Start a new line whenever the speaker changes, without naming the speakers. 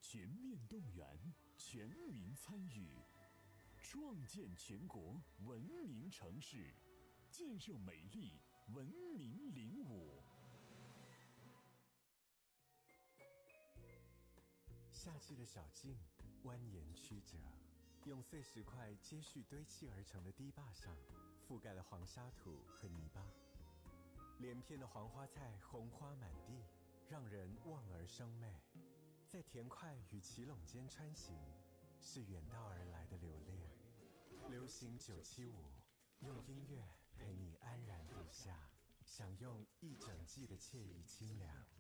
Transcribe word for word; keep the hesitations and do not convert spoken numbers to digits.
全面动员，全民参与，创建全国文明城市，建设美丽文明领舞。
夏季的小径蜿蜒曲折，用碎石块接续堆砌而成的堤坝上，覆盖了黄沙土和泥巴。连片的黄花菜红花满地，让人望而生媚。在田块与奇垄间穿行，是远道而来的留恋。流行九七五，用音乐陪你安然度夏，享用一整季的惬意清凉。